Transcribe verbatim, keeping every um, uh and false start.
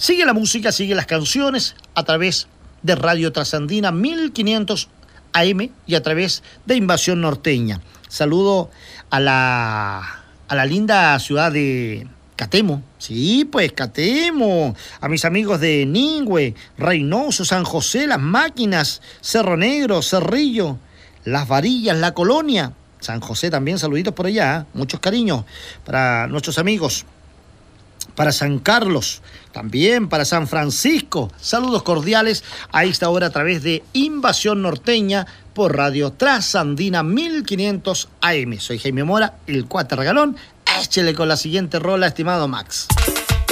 Sigue la música, sigue las canciones a través de Radio Trasandina mil quinientos A M y a través de Invasión Norteña. Saludo a la, a la linda ciudad de Catemo. Sí, pues Catemo. A mis amigos de Ningüe, Reynoso, San José, Las Máquinas, Cerro Negro, Cerrillo, Las Varillas, La Colonia. San José también, saluditos por allá, ¿eh? Muchos cariños para nuestros amigos. Para San Carlos, también para San Francisco. Saludos cordiales a esta hora a través de Invasión Norteña por Radio Trasandina mil quinientos A M. Soy Jaime Mora, el Cuate Regalón. Échele con la siguiente rola, estimado Max.